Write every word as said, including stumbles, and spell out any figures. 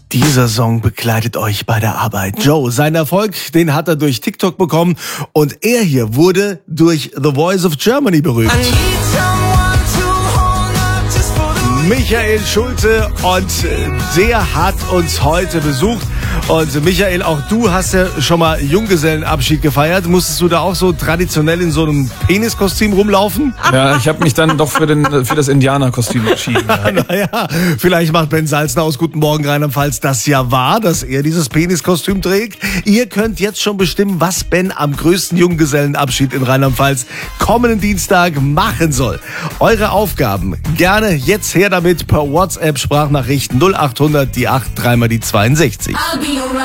Dieser Song begleitet euch bei der Arbeit. Joe, seinen Erfolg, den hat er durch TikTok bekommen und er hier wurde durch The Voice of Germany berühmt. Michael Schulte, und der hat uns heute besucht. Und Michael, auch du hast ja schon mal Junggesellenabschied gefeiert. Musstest du da auch so traditionell in so einem Peniskostüm rumlaufen? Ja, ich habe mich dann doch für, den, für das Indianerkostüm entschieden. Ja. Naja, vielleicht macht Ben Salzner aus Guten Morgen Rheinland-Pfalz das ja wahr, dass er dieses Peniskostüm trägt. Ihr könnt jetzt schon bestimmen, was Ben am größten Junggesellenabschied in Rheinland-Pfalz kommenden Dienstag machen soll. Eure Aufgaben gerne jetzt her damit per WhatsApp Sprachnachrichten null acht hundert die acht drei mal die zweiundsechzig.